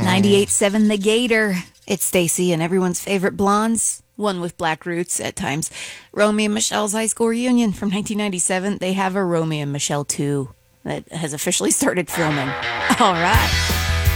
98.7 The Gator. It's Stacy and everyone's favorite blondes, one with black roots at times. Romy and Michelle's high school reunion from 1997. They have a Romy and Michelle 2 that has officially started filming. All right.